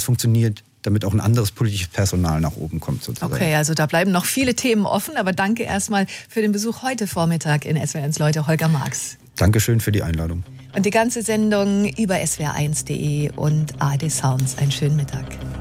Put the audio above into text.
funktioniert, damit auch ein anderes politisches Personal nach oben kommt sozusagen. Okay, also da bleiben noch viele Themen offen, aber danke erstmal für den Besuch heute Vormittag in SWR1 Leute, Holger Marx. Dankeschön für die Einladung. Und die ganze Sendung über swr1.de und ARD Sounds. Einen schönen Mittag.